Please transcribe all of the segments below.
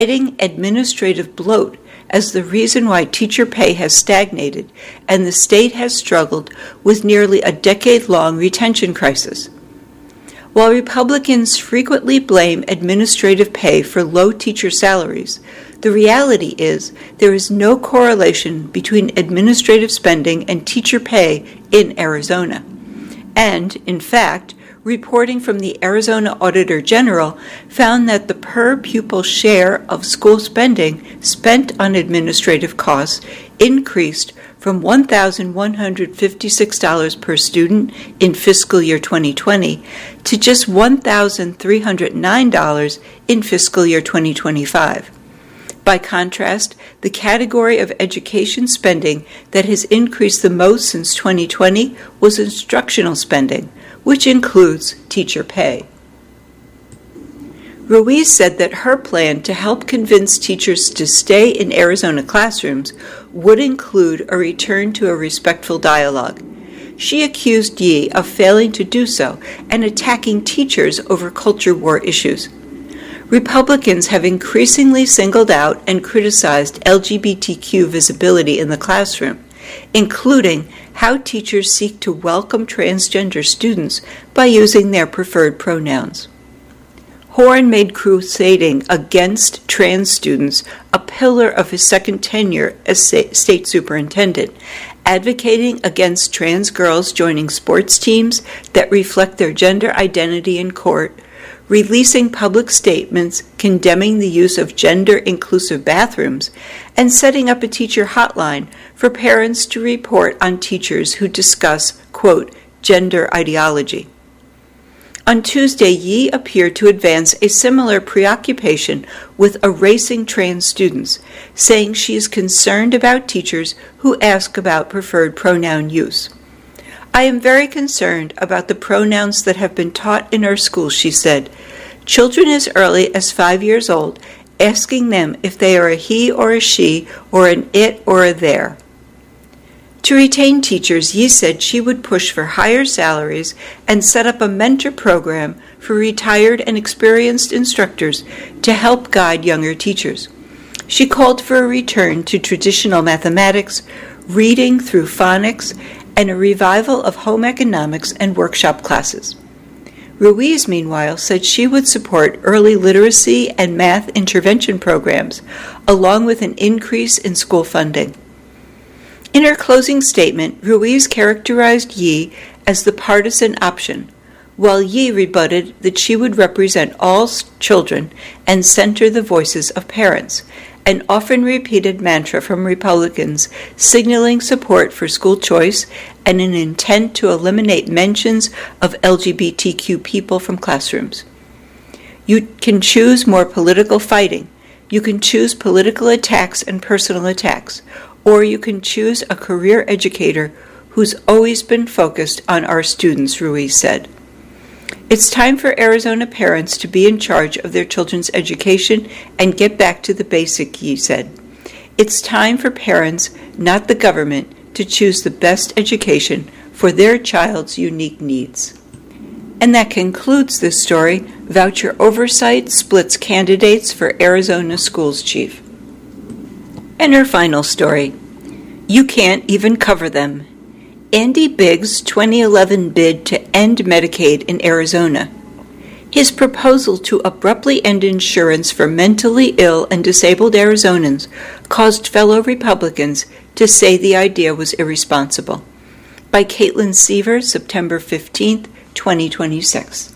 citing administrative bloat as the reason why teacher pay has stagnated and the state has struggled with nearly a decade-long retention crisis. While Republicans frequently blame administrative pay for low teacher salaries, the reality is there is no correlation between administrative spending and teacher pay in Arizona. And, in fact, reporting from the Arizona Auditor General found that the per-pupil share of school spending spent on administrative costs increased from $1,156 per student in fiscal year 2020 to just $1,309 in fiscal year 2025. By contrast, the category of education spending that has increased the most since 2020 was instructional spending, which includes teacher pay. Ruiz said that her plan to help convince teachers to stay in Arizona classrooms would include a return to a respectful dialogue. She accused Yee of failing to do so and attacking teachers over culture war issues. Republicans have increasingly singled out and criticized LGBTQ visibility in the classroom, including how teachers seek to welcome transgender students by using their preferred pronouns. Horn made crusading against trans students a pillar of his second tenure as state superintendent, advocating against trans girls joining sports teams that reflect their gender identity in court, releasing public statements condemning the use of gender-inclusive bathrooms, and setting up a teacher hotline for parents to report on teachers who discuss, quote, gender ideology. On Tuesday, Yee appeared to advance a similar preoccupation with erasing trans students, saying she is concerned about teachers who ask about preferred pronoun use. I am very concerned about the pronouns that have been taught in our schools, she said. Children as early as 5 years old, asking them if they are a he or a she or an it or a there. To retain teachers, Yee said she would push for higher salaries and set up a mentor program for retired and experienced instructors to help guide younger teachers. She called for a return to traditional mathematics, reading through phonics, and a revival of home economics and workshop classes. Ruiz, meanwhile, said she would support early literacy and math intervention programs, along with an increase in school funding. In her closing statement, Ruiz characterized Yee as the partisan option, while Yee rebutted that she would represent all children and center the voices of parents, an often repeated mantra from Republicans signaling support for school choice and an intent to eliminate mentions of LGBTQ people from classrooms. You can choose more political fighting. You can choose political attacks and personal attacks, or you can choose a career educator who's always been focused on our students, Ruiz said. It's time for Arizona parents to be in charge of their children's education and get back to the basic, Yee said. It's time for parents, not the government, to choose the best education for their child's unique needs. And that concludes this story. Voucher oversight splits candidates for Arizona schools chief. And her final story. You can't even cover them. Andy Biggs' 2011 bid to end Medicaid in Arizona. His proposal to abruptly end insurance for mentally ill and disabled Arizonans caused fellow Republicans to say the idea was irresponsible. By Caitlin Seaver, September 15, 2026.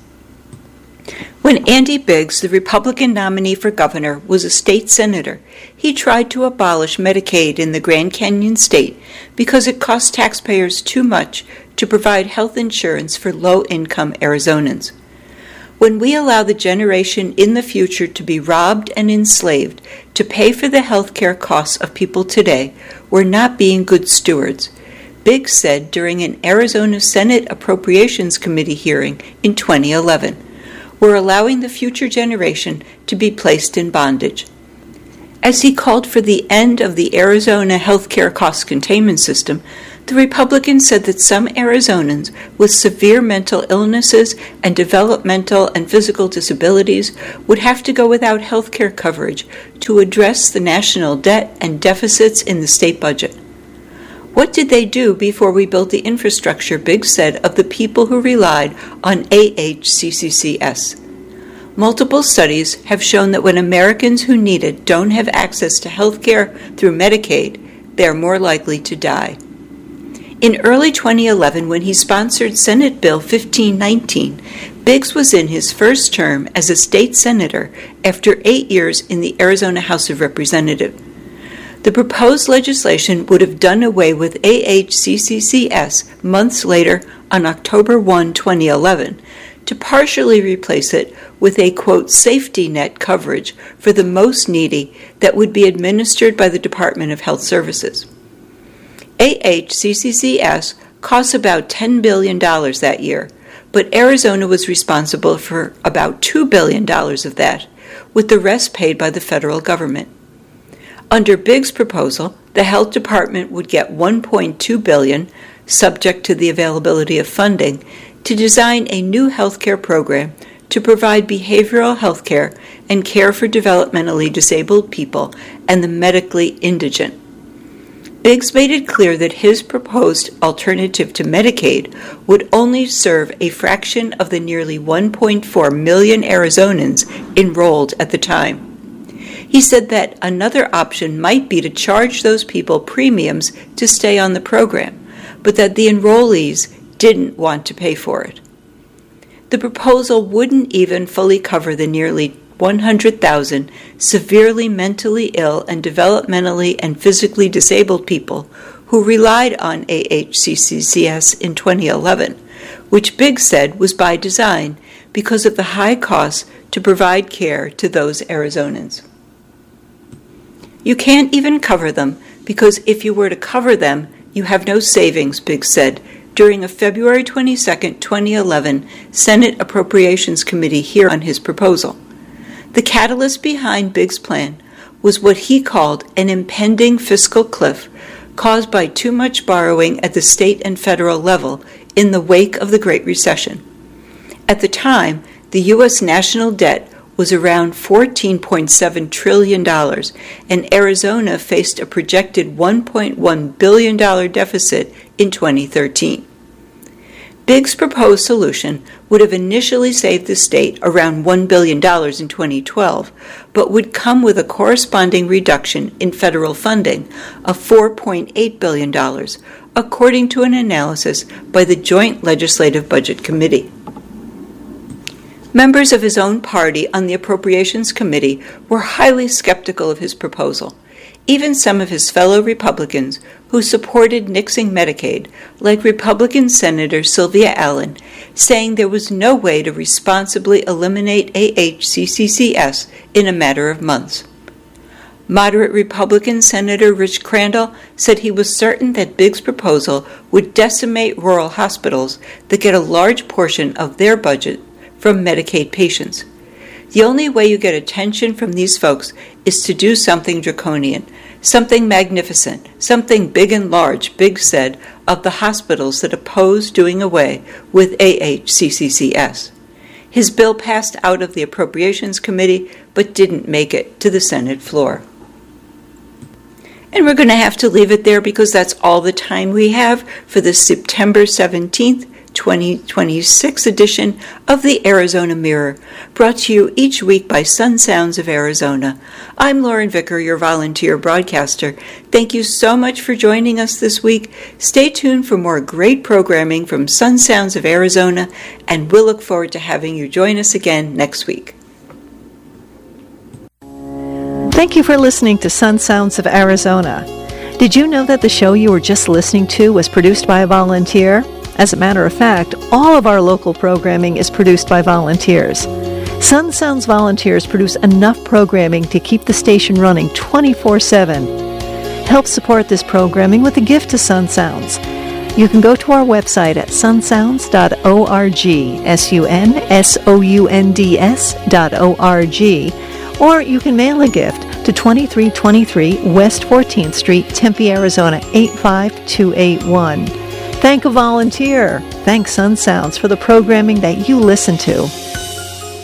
When Andy Biggs, the Republican nominee for governor, was a state senator, he tried to abolish Medicaid in the Grand Canyon state because it cost taxpayers too much to provide health insurance for low-income Arizonans. When we allow the generation in the future to be robbed and enslaved to pay for the health care costs of people today, we're not being good stewards, Biggs said during an Arizona Senate Appropriations Committee hearing in 2011. We're allowing the future generation to be placed in bondage. As he called for the end of the Arizona healthcare cost containment system, The Republicans said that some Arizonans with severe mental illnesses and developmental and physical disabilities would have to go without health care coverage to address the national debt and deficits in the state budget. What did they do before we built the infrastructure, Biggs said, of the people who relied on AHCCCS? Multiple studies have shown that when Americans who need it don't have access to health care through Medicaid, they are more likely to die. In early 2011, when he sponsored Senate Bill 1519, Biggs was in his first term as a state senator after 8 years in the Arizona House of Representatives. The proposed legislation would have done away with AHCCCS months later on October 1, 2011, to partially replace it with a, quote, safety net coverage for the most needy that would be administered by the Department of Health Services. AHCCCS costs about $10 billion that year, but Arizona was responsible for about $2 billion of that, with the rest paid by the federal government. Under Biggs' proposal, the health department would get $1.2 billion, subject to the availability of funding, to design a new health care program to provide behavioral health care and care for developmentally disabled people and the medically indigent. Biggs made it clear that his proposed alternative to Medicaid would only serve a fraction of the nearly 1.4 million Arizonans enrolled at the time. He said that another option might be to charge those people premiums to stay on the program, but that the enrollees didn't want to pay for it. The proposal wouldn't even fully cover the nearly 100,000 severely mentally ill and developmentally and physically disabled people who relied on AHCCCS in 2011, which Biggs said was by design because of the high costs to provide care to those Arizonans. You can't even cover them because if you were to cover them, you have no savings, Biggs said during a February 22, 2011 Senate Appropriations Committee hearing on his proposal. The catalyst behind Biggs' plan was what he called an impending fiscal cliff caused by too much borrowing at the state and federal level in the wake of the Great Recession. At the time, the U.S. national debt was around $14.7 trillion, and Arizona faced a projected $1.1 billion deficit in 2013. Biggs' proposed solution would have initially saved the state around $1 billion in 2012, but would come with a corresponding reduction in federal funding of $4.8 billion, according to an analysis by the Joint Legislative Budget Committee. Members of his own party on the Appropriations Committee were highly skeptical of his proposal. Even some of his fellow Republicans who supported nixing Medicaid, like Republican Senator Sylvia Allen, saying there was no way to responsibly eliminate AHCCCS in a matter of months. Moderate Republican Senator Rich Crandall said he was certain that Biggs' proposal would decimate rural hospitals that get a large portion of their budget from Medicaid patients. The only way you get attention from these folks is to do something draconian, something magnificent, something big and large, Biggs said of the hospitals that oppose doing away with AHCCCS. His bill passed out of the Appropriations Committee but didn't make it to the Senate floor. And we're going to have to leave it there because that's all the time we have for the September 17th, 2026 edition of the Arizona Mirror, brought to you each week by Sun Sounds of Arizona. I'm Lauren Vicker, your volunteer broadcaster. Thank you so much for joining us this week. Stay tuned for more great programming from Sun Sounds of Arizona, and we'll look forward to having you join us again next week. Thank you for listening to Sun Sounds of Arizona. Did you know that the show you were just listening to was produced by a volunteer? As a matter of fact, all of our local programming is produced by volunteers. Sun Sounds volunteers produce enough programming to keep the station running 24/7. Help support this programming with a gift to Sun Sounds. You can go to our website at sunsounds.org, sunsounds.org, or you can mail a gift to 2323 West 14th Street, Tempe, Arizona 85281. Thank a volunteer. Thank Sun Sounds for the programming that you listen to.